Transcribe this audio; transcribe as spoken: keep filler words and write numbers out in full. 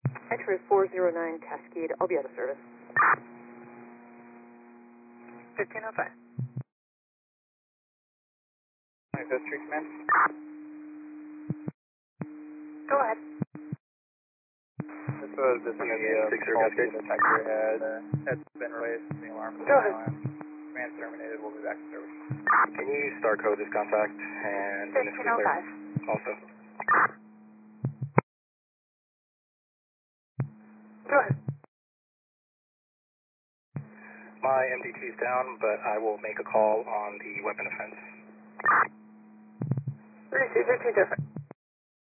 X-ray four zero nine Cascade, I'll be out of service. fifteen oh five. Fifth Street Command. Go ahead. This was this one of the uh, call to detector had, uh, had been raised from the alarm. Go ahead. Command terminated, we'll be back to service. Can you star code this contact and fifteen oh five. also? Go ahead. My M D T is down, but I will make a call on the weapon offense. Receive fifteen different.